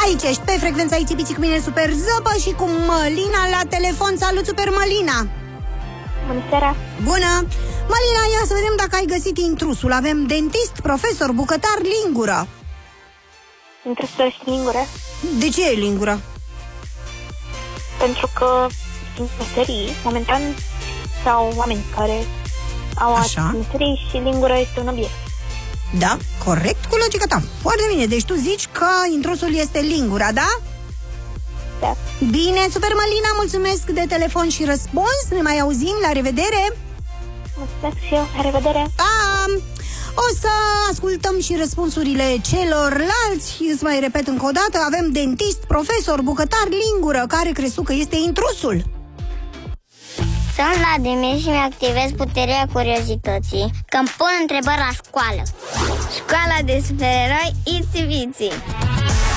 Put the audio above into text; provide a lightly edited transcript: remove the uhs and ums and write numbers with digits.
Aici ești pe frecvența Itibiții cu mine, Super Zăpă, și cu Mălina la telefon. Salut, Super Mălina! Bună seara! Bună! Mălina, ia să vedem dacă ai găsit intrusul. Avem dentist, profesor, bucătar, lingură. Intrusul este lingură. De ce e lingură? Pentru că sunt meserii, momentan, sau oameni care au Așa. meserii și lingura este un obiect. Da, corect cu logica ta. Foarte bine, deci tu zici că intrusul este lingura, da? Da. Bine, Super Mălina, mulțumesc de telefon și răspuns. Ne mai auzim, la revedere. Mulțumesc și eu, la revedere. Pa! O să ascultăm și răspunsurile celorlalți. Îți mai repet încă o dată. Avem dentist, profesor, bucătar, lingură. Care crezi tu că este intrusul? Sunt Vladimir și mi-activez puterea curiozității când pun întrebări la școală. Școala de supereroi Itsy Bitsy.